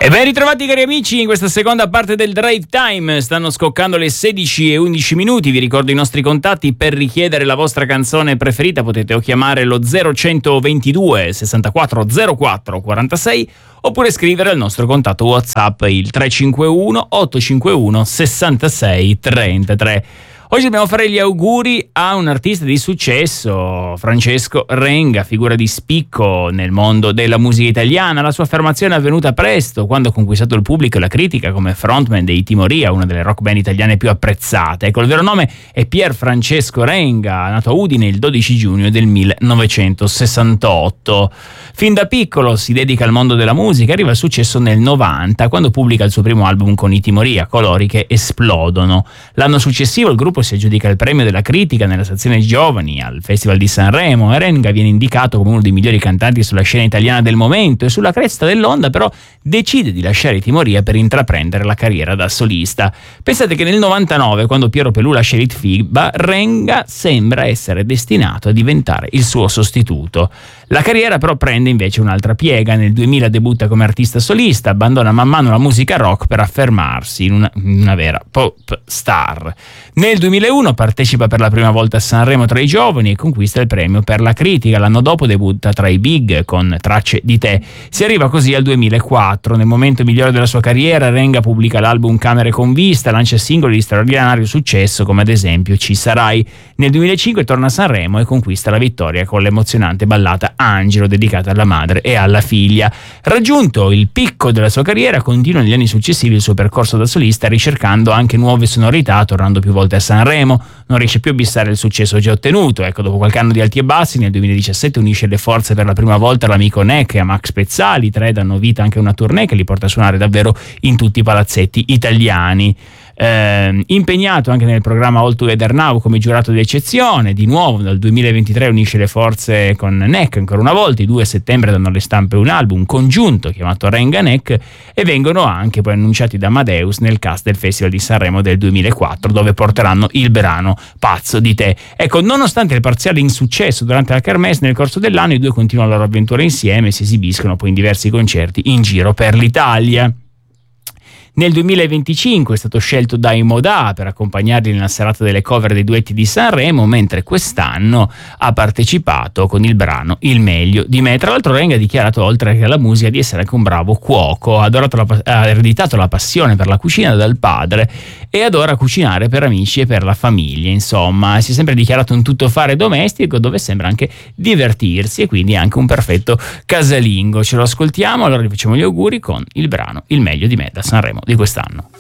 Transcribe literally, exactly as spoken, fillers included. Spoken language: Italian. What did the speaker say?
E ben ritrovati cari amici in questa seconda parte del Drive Time. Stanno scoccando le sedici e undici minuti. Vi ricordo i nostri contatti per richiedere la vostra canzone preferita. Potete o chiamare lo zero centoventidue sessantaquattro zero quattro quarantasei oppure scrivere al nostro contatto WhatsApp il tre cinque uno otto cinque uno sessantasei trentatré. Oggi dobbiamo fare gli auguri a un artista di successo, Francesco Renga, figura di spicco nel mondo della musica italiana. La sua affermazione è avvenuta presto, quando ha conquistato il pubblico e la critica come frontman dei Timoria, una delle rock band italiane più apprezzate. Ecco, il vero nome è Pier Francesco Renga, nato a Udine il dodici giugno del millenovecentosessantotto. Fin da piccolo si dedica al mondo della musica e arriva al successo nel novanta, quando pubblica il suo primo album con i Timoria, Colori che esplodono. L'anno successivo il gruppo si aggiudica il premio della critica nella sezione giovani al Festival di Sanremo e Renga viene indicato come uno dei migliori cantanti sulla scena italiana del momento, e sulla cresta dell'onda però decide di lasciare i Timoria per intraprendere la carriera da solista. Pensate che nel novantanove, quando Piero Pelù lascia Litfiba, Renga sembra essere destinato a diventare il suo sostituto. La carriera però prende invece un'altra piega. Nel duemila debutta come artista solista, abbandona man mano la musica rock per affermarsi in una, in una vera pop star. Nel duemilauno partecipa per la prima volta a Sanremo tra i giovani e conquista il premio per la critica. L'anno dopo debutta tra i big con Tracce di te. Si arriva così al duemilaquattro. Nel momento migliore della sua carriera Renga pubblica l'album Camere con vista, lancia singoli di straordinario successo come ad esempio Ci sarai. Nel duemilacinque torna a Sanremo e conquista la vittoria con l'emozionante ballata Angelo, dedicata alla madre e alla figlia. Raggiunto il picco della sua carriera, continua negli anni successivi il suo percorso da solista, ricercando anche nuove sonorità, tornando più volte a Sanremo. Non riesce più a bissare il successo già ottenuto. Ecco, dopo qualche anno di alti e bassi, nel duemiladiciassette unisce le forze per la prima volta all'amico Neck e a Max Pezzali. I tre danno vita anche a una tournée che li porta a suonare davvero in tutti i palazzetti italiani. Eh, impegnato anche nel programma All Together Now come giurato d'eccezione. Di nuovo dal duemilaventitré unisce le forze con Neck ancora una volta. I due a settembre danno alle stampe un album congiunto chiamato Renga Neck e vengono anche poi annunciati da Amadeus nel cast del Festival di Sanremo del duemilaquattro, dove porteranno il brano Pazzo di te. Ecco, nonostante il parziale insuccesso durante la kermesse, nel corso dell'anno i due continuano la loro avventura insieme e si esibiscono poi in diversi concerti in giro per l'Italia. Nel duemilaventicinque è stato scelto dai Modà per accompagnarli nella serata delle cover dei duetti di Sanremo, mentre quest'anno ha partecipato con il brano Il meglio di me. Tra l'altro Renga ha dichiarato, oltre che alla musica, di essere anche un bravo cuoco. Ha, adorato la, ha ereditato la passione per la cucina dal padre e adora cucinare per amici e per la famiglia. Insomma, si è sempre dichiarato un tuttofare domestico dove sembra anche divertirsi, e quindi anche un perfetto casalingo. Ce lo ascoltiamo, allora gli facciamo gli auguri con il brano Il meglio di me da Sanremo di quest'anno.